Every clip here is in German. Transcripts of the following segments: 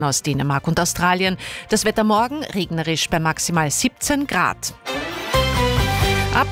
aus Dänemark und Australien. Das Wetter morgen regnerisch bei maximal 17 Grad. Ab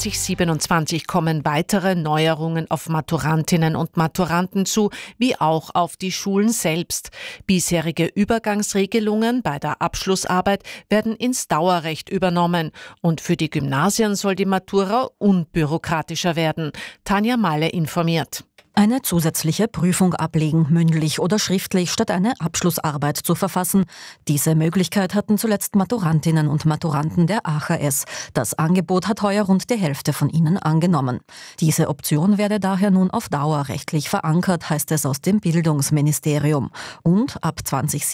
2027 kommen weitere Neuerungen auf Maturantinnen und Maturanten zu, wie auch auf die Schulen selbst. Bisherige Übergangsregelungen bei der Abschlussarbeit werden ins Dauerrecht übernommen. Und für die Gymnasien soll die Matura unbürokratischer werden. Tanja Malle informiert. Eine zusätzliche Prüfung ablegen, mündlich oder schriftlich, statt eine Abschlussarbeit zu verfassen. Diese Möglichkeit hatten zuletzt Maturantinnen und Maturanten der AHS. Das Angebot hat heuer rund die Hälfte von ihnen angenommen. Diese Option werde daher nun auf Dauer rechtlich verankert, heißt es aus dem Bildungsministerium. Und ab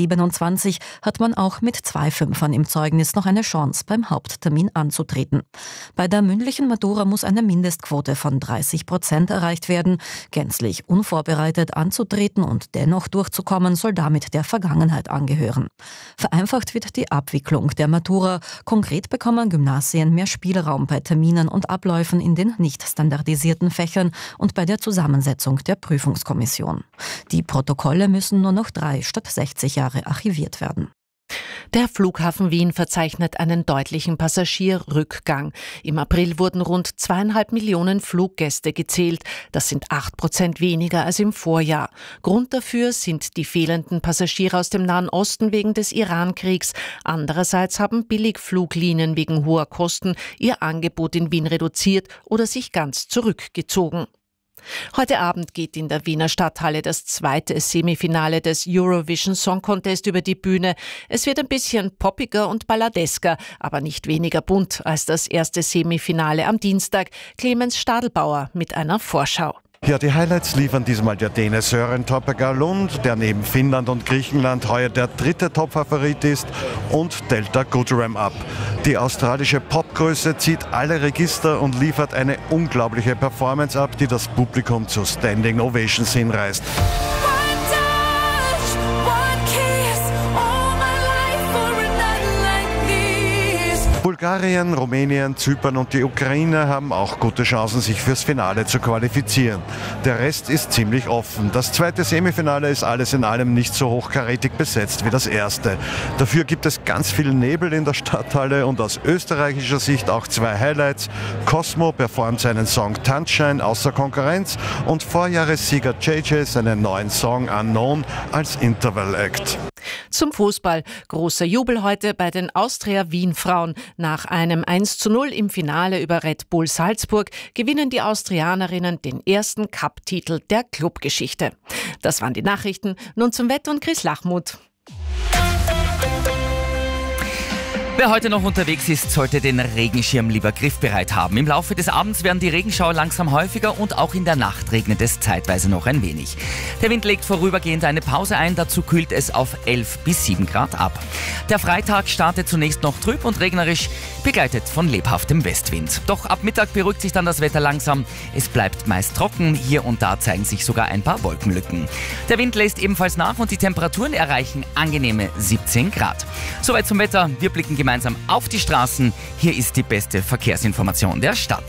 2027 hat man auch mit 2 Fünfern im Zeugnis noch eine Chance, beim Haupttermin anzutreten. Bei der mündlichen Matura muss eine Mindestquote von 30% erreicht werden. Gänzlich unvorbereitet anzutreten und dennoch durchzukommen, soll damit der Vergangenheit angehören. Vereinfacht wird die Abwicklung der Matura. Konkret bekommen Gymnasien mehr Spielraum bei Terminen und Abläufen in den nicht standardisierten Fächern und bei der Zusammensetzung der Prüfungskommission. Die Protokolle müssen nur noch 3 statt 60 Jahre archiviert werden. Der Flughafen Wien verzeichnet einen deutlichen Passagierrückgang. Im April wurden rund 2,5 Millionen Fluggäste gezählt. Das sind 8% weniger als im Vorjahr. Grund dafür sind die fehlenden Passagiere aus dem Nahen Osten wegen des Iran-Kriegs. Andererseits haben Billigfluglinien wegen hoher Kosten ihr Angebot in Wien reduziert oder sich ganz zurückgezogen. Heute Abend geht in der Wiener Stadthalle das zweite Semifinale des Eurovision Song Contest über die Bühne. Es wird ein bisschen poppiger und balladesker, aber nicht weniger bunt als das erste Semifinale am Dienstag. Clemens Stadelbauer mit einer Vorschau. Ja, die Highlights liefern diesmal der Däne Søren Toppegar-Lund, der neben Finnland und Griechenland heuer der dritte Topfavorit ist, und Delta Goodrem ab. Die australische Popgröße zieht alle Register und liefert eine unglaubliche Performance ab, die das Publikum zu Standing Ovations hinreißt. Bulgarien, Rumänien, Zypern und die Ukraine haben auch gute Chancen, sich fürs Finale zu qualifizieren. Der Rest ist ziemlich offen. Das zweite Semifinale ist alles in allem nicht so hochkarätig besetzt wie das erste. Dafür gibt es ganz viel Nebel in der Stadthalle und aus österreichischer Sicht auch 2 Highlights. Cosmo performt seinen Song Tanzschein außer Konkurrenz und Vorjahressieger JJ seinen neuen Song Unknown als Interval Act. Zum Fußball. Großer Jubel heute bei den Austria Wien-Frauen. Nach einem 1:0 im Finale über Red Bull Salzburg gewinnen die Austrianerinnen den ersten Cup-Titel der Clubgeschichte. Das waren die Nachrichten. Nun zum Wetter und Chris Lachmuth. Wer heute noch unterwegs ist, sollte den Regenschirm lieber griffbereit haben. Im Laufe des Abends werden die Regenschauer langsam häufiger und auch in der Nacht regnet es zeitweise noch ein wenig. Der Wind legt vorübergehend eine Pause ein, dazu kühlt es auf 11 bis 7 Grad ab. Der Freitag startet zunächst noch trüb und regnerisch, begleitet von lebhaftem Westwind. Doch ab Mittag beruhigt sich dann das Wetter langsam. Es bleibt meist trocken, hier und da zeigen sich sogar ein paar Wolkenlücken. Der Wind lässt ebenfalls nach und die Temperaturen erreichen angenehme 17 Grad. Soweit zum Wetter, wir blicken gemeinsam auf die Straßen. Hier ist die beste Verkehrsinformation der Stadt.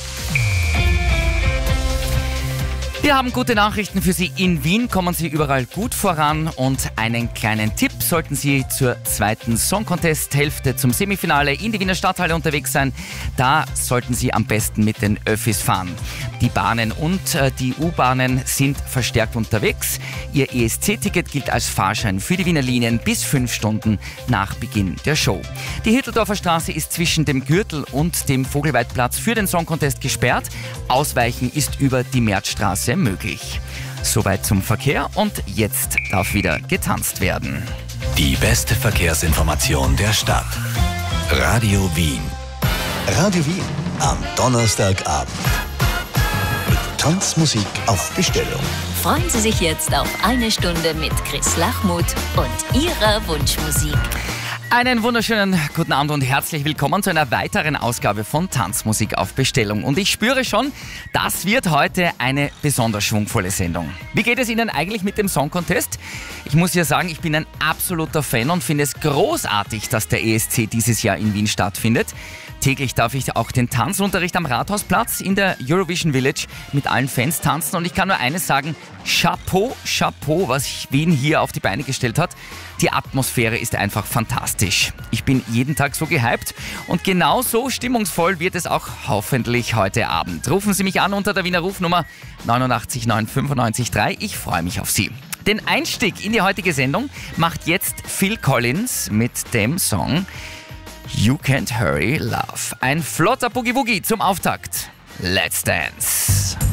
Wir haben gute Nachrichten für Sie. In Wien kommen Sie überall gut voran und einen kleinen Tipp: Sollten Sie zur zweiten Song Contest Hälfte zum Semifinale in die Wiener Stadthalle unterwegs sein, da sollten Sie am besten mit den Öffis fahren. Die Bahnen und die U-Bahnen sind verstärkt unterwegs. Ihr ESC-Ticket gilt als Fahrschein für die Wiener Linien bis 5 Stunden nach Beginn der Show. Die Hitteldorfer Straße ist zwischen dem Gürtel und dem Vogelweidplatz für den Song Contest gesperrt. Ausweichen ist über die Märzstraße möglich. Soweit zum Verkehr und jetzt darf wieder getanzt werden. Die beste Verkehrsinformation der Stadt. Radio Wien. Radio Wien am Donnerstagabend. Mit Tanzmusik auf Bestellung. Freuen Sie sich jetzt auf eine Stunde mit Chris Lachmuth und ihrer Wunschmusik. Einen wunderschönen guten Abend und herzlich willkommen zu einer weiteren Ausgabe von Tanzmusik auf Bestellung. Und ich spüre schon, das wird heute eine besonders schwungvolle Sendung. Wie geht es Ihnen eigentlich mit dem Song Contest? Ich muss ja sagen, ich bin ein absoluter Fan und finde es großartig, dass der ESC dieses Jahr in Wien stattfindet. Täglich darf ich auch den Tanzunterricht am Rathausplatz in der Eurovision Village mit allen Fans tanzen. Und ich kann nur eines sagen, Chapeau, Chapeau, was Wien hier auf die Beine gestellt hat. Die Atmosphäre ist einfach fantastisch. Ich bin jeden Tag so gehypt und genauso stimmungsvoll wird es auch hoffentlich heute Abend. Rufen Sie mich an unter der Wiener Rufnummer 89 9 95 3. Ich freue mich auf Sie. Den Einstieg in die heutige Sendung macht jetzt Phil Collins mit dem Song You Can't Hurry Love. Ein flotter Boogie-Woogie zum Auftakt. Let's Dance.